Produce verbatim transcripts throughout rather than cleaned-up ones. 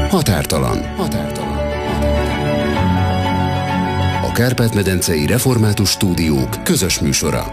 Határtalan. Határtalan. A Kárpát-medencei Református Stúdiók közös műsora.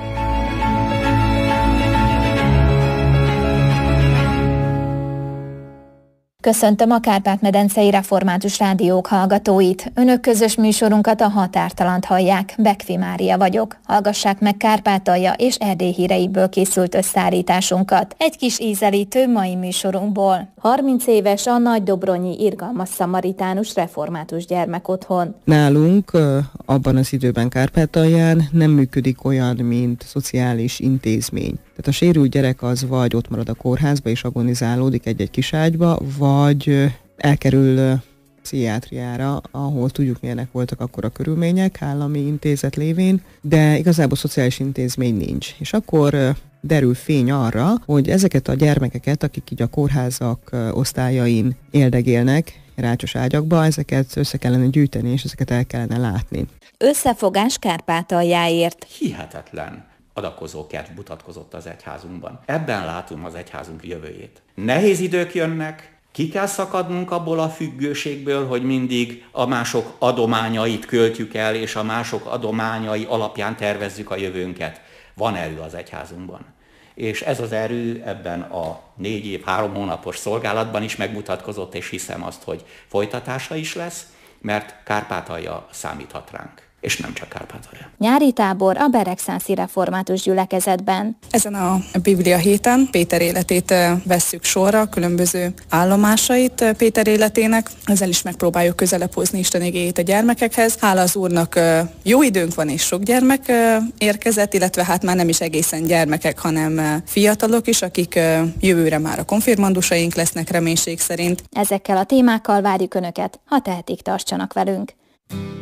Köszöntöm a Kárpát-medencei Református Rádiók hallgatóit. Önök közös műsorunkat, a Határtalant hallják. Bekfi Mária vagyok. Hallgassák meg Kárpátalja és Erdély híreiből készült összeállításunkat. Egy kis ízelítő mai műsorunkból. harminc éves a Nagydobronyi Irgalmas Szamaritánus Református Gyermekotthon. Nálunk abban az időben Kárpátalján nem működik olyan, mint szociális intézmény. Tehát a sérült gyerek az vagy ott marad a kórházba és agonizálódik egy-egy kis ágyba, vagy elkerül pszichiátriára, ahol tudjuk, milyenek voltak akkor a körülmények, állami intézet lévén, de igazából szociális intézmény nincs. És akkor derül fény arra, hogy ezeket a gyermekeket, akik így a kórházak osztályain éldegélnek, rácsos ágyakba, ezeket össze kellene gyűjteni, és ezeket el kellene látni. Összefogás Kárpátaljáért. Hihetetlen adakozókert mutatkozott az egyházunkban. Ebben látom az egyházunk jövőjét. Nehéz idők jönnek, ki kell szakadnunk abból a függőségből, hogy mindig a mások adományait költjük el, és a mások adományai alapján tervezzük a jövőnket. Van erő az egyházunkban. És ez az erő ebben a négy év, három hónapos szolgálatban is megmutatkozott, és hiszem azt, hogy folytatása is lesz, mert Kárpátalja számíthat ránk. És nem csak Kárpátalja. Nyári tábor a Beregszászi Református Gyülekezetben. Ezen a Biblia héten Péter életét vesszük sorra, különböző állomásait Péter életének. Ezzel is megpróbáljuk közelebb hozni Isten igéjét a gyermekekhez. Hála az Úrnak jó időnk van, és sok gyermek érkezett, illetve hát már nem is egészen gyermekek, hanem fiatalok is, akik jövőre már a konfirmandusaink lesznek reménység szerint. Ezekkel a témákkal várjuk Önöket, ha tehetik, tartsanak velünk.